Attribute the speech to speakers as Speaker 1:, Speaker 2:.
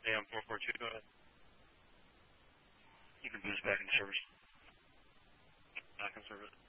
Speaker 1: AM442, go ahead. You can boot us back into service. Back in service.